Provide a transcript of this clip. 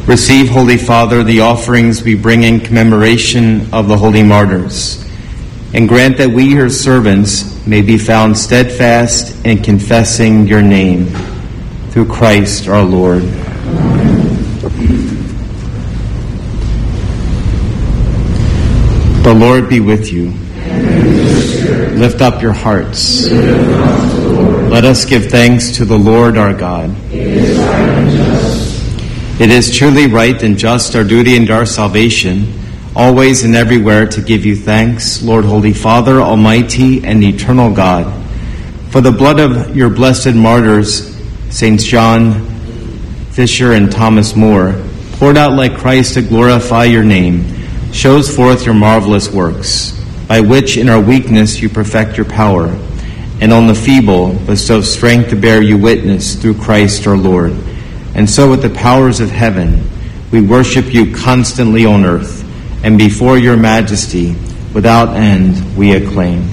Receive, Holy Father, the offerings we bring in commemoration of the holy martyrs, and grant that we, your servants, may be found steadfast in confessing your name. Through Christ our Lord. The Lord be with you. Lift up your hearts. Let us give thanks to the Lord our God. It is truly right and just, our duty and our salvation, always and everywhere to give you thanks, Lord, Holy Father, Almighty and eternal God, for the blood of your blessed martyrs, Saints John Fisher and Thomas More, poured out like Christ to glorify your name, shows forth your marvelous works, by which in our weakness you perfect your power, and on the feeble bestow strength to bear you witness through Christ our Lord. And so with the powers of heaven, we worship you constantly on earth, and before your majesty, without end, we acclaim.